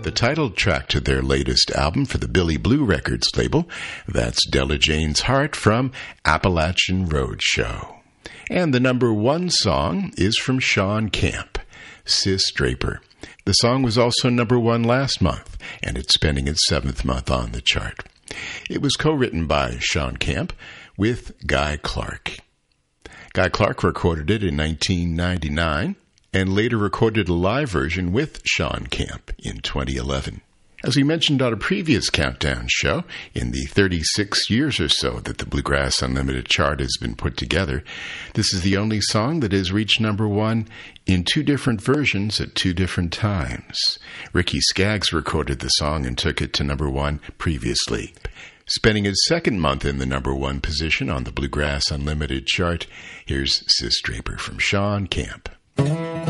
the title track to their latest album for the Billy Blue Records label. That's Della Jane's Heart from Appalachian Roadshow. And the number one song is from Shawn Camp, Sis Draper. The song was also number one last month, and it's spending its 7th month on the chart. It was co-written by Shawn Camp with Guy Clark. Guy Clark recorded it in 1999 and later recorded a live version with Shawn Camp in 2011. As we mentioned on a previous Countdown show, in the 36 years or so that the Bluegrass Unlimited chart has been put together, this is the only song that has reached number one in 2 different versions at 2 different times. Ricky Skaggs recorded the song and took it to number one previously. Spending its 2nd month in the number one position on the Bluegrass Unlimited chart, here's Sis Draper from Shawn Camp.